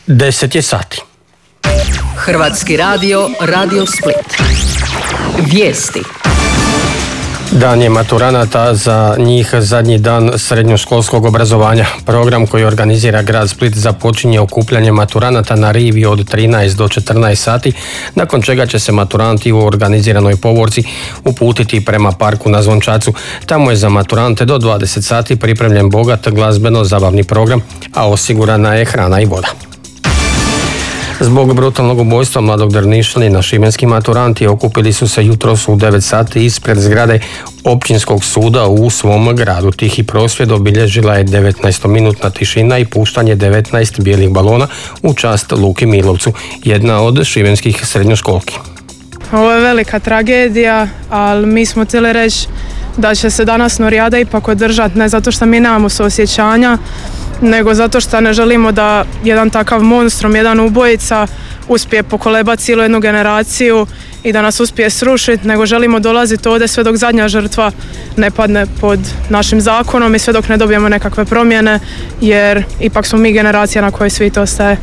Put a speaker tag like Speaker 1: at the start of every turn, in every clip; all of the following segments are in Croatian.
Speaker 1: 10 je sati.
Speaker 2: Hrvatski radio, Radio Split. Vijesti.
Speaker 1: Dan je maturanata, za njih zadnji dan srednjoškolskog obrazovanja. Program koji organizira grad Split započinje okupljanje maturanata na rivi od 13 do 14 sati, nakon čega će se maturanti u organiziranoj povorci uputiti prema parku na Zvončacu. Tamo je za maturante do 20 sati pripremljen bogat glazbeno-zabavni program, a osigurana je hrana i voda. Zbog brutalnog ubojstva mladog Drnišanina, šibenski maturanti okupili su se jutros u 9 sati ispred zgrade općinskog suda u svom gradu. Tihi prosvjed obilježila je 19-minutna tišina i puštanje 19 bijelih balona u čast Luki Milovcu, jedna od šibenskih srednjoškolki.
Speaker 3: Ovo je velika tragedija, ali mi smo htjeli reći da će se danas Norijada ipak održati, ne zato što mi nemamo suosjećanja, nego zato što ne želimo da jedan takav monstrum, jedan ubojica uspije pokolebati cijelu jednu generaciju i da nas uspije srušiti, nego želimo dolaziti ovdje sve dok zadnja žrtva ne padne pod našim zakonom i sve dok ne dobijemo nekakve promjene, jer ipak smo mi generacija na kojoj svijet ostaje.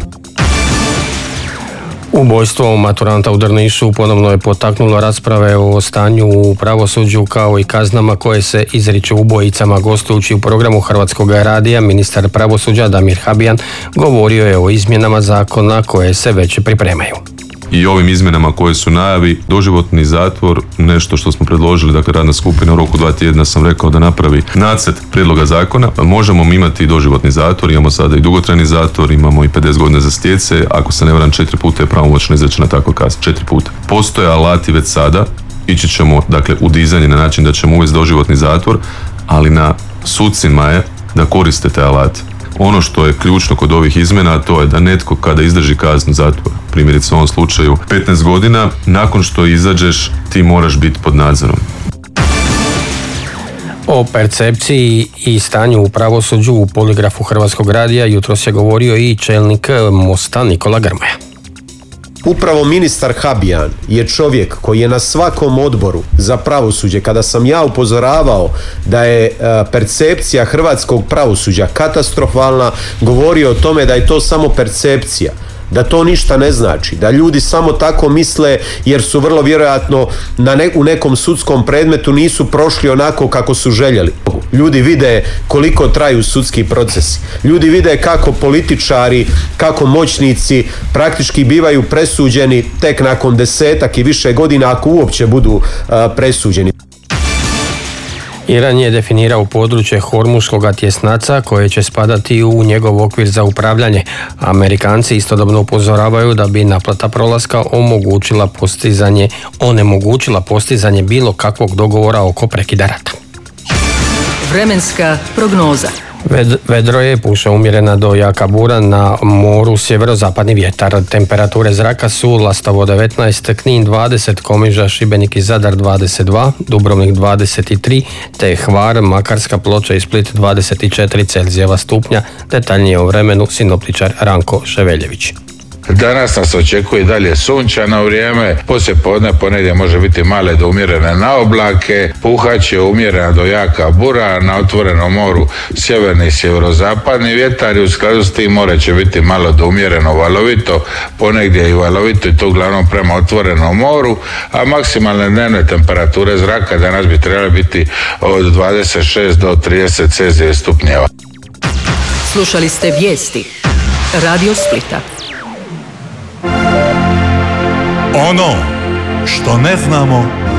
Speaker 1: Ubojstvo maturanta u Drnišu ponovno je potaknulo rasprave o stanju u pravosuđu kao i kaznama koje se izriču ubojicama. Gostujući u programu Hrvatskog radija, ministar pravosuđa Damir Habijan govorio je o izmjenama zakona koje se već pripremaju.
Speaker 4: I ovim izmjenama koje su najavi, doživotni zatvor, nešto što smo predložili, dakle radna skupina u roku 2 tjedna sam rekao da napravi nacrt prijedloga zakona. Možemo imati i doživotni zatvor, imamo sada i dugotrajni zatvor, imamo i 50 godina za stjece, ako se ne varam 4 puta je pravomoćno izrečena takva kazna, 4 puta. Postoje alati već sada, ići ćemo dakle u dizanje na način da ćemo uvesti doživotni zatvor, ali na sucima je da koriste te alate. Ono što je ključno kod ovih izmjena, to je da netko kada izdrži kaznu zatvora, primjerice u ovom slučaju 15 godina, nakon što izađeš ti moraš biti pod nadzorom.
Speaker 1: O percepciji i stanju u pravosuđu u poligrafu Hrvatskog radija jutros je govorio i čelnik Mosta Nikola Grmoja.
Speaker 5: Upravo ministar Habijan je čovjek koji je na svakom odboru za pravosuđe, kada sam ja upozoravao da je percepcija hrvatskog pravosuđa katastrofalna, govorio o tome da je to samo percepcija, da to ništa ne znači, da ljudi samo tako misle jer su vrlo vjerojatno u nekom sudskom predmetu nisu prošli onako kako su željeli. Ljudi vide koliko traju sudski procesi. Ljudi vide kako političari, kako moćnici praktički bivaju presuđeni tek nakon 10 i više godina, ako uopće budu presuđeni.
Speaker 1: Iran je definirao područje Hormuškoga tjesnaca koje će spadati u njegov okvir za upravljanje. Amerikanci istodobno upozoravaju da bi naplata prolaska onemogućila postizanje bilo kakvog dogovora oko prekida rata.
Speaker 2: Vremenska prognoza.
Speaker 1: Vedro je, puše umjerena do jaka bura, na moru sjeverozapadni vjetar. Temperature zraka su Lastovo 19, Knin 20, Komiža, Šibenik i Zadar 22, Dubrovnik 23, te Hvar, Makarska, Ploča i Split 24 Celzijeva stupnja. Detaljnije o vremenu sinoptičar Ranko Ševeljević.
Speaker 6: Danas nas očekuje dalje sunčano vrijeme, poslije podne ponedjeljak može biti male do umjerene na oblake, puhat će umjerena do jaka bura, na otvorenom moru sjeverni i sjeverozapadni vjetar i u skladu s tim more će biti malo do umjereno valovito, ponegdje i valovito i to uglavnom prema otvorenom moru, a maksimalne dnevne temperature zraka danas bi trebale biti od 26 do 30 Celzijevih stupnjeva.
Speaker 2: Slušali ste vijesti Radio Splita.
Speaker 7: Ono što ne znamo